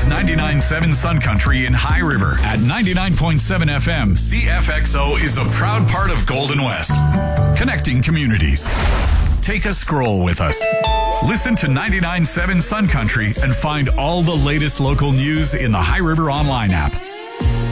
is 99.7 Sun Country in High River. At 99.7 FM, CFXO is a proud part of Golden West. Connecting communities. Take a scroll with us. Listen to 99.7 Sun Country and find all the latest local news in the High River Online app.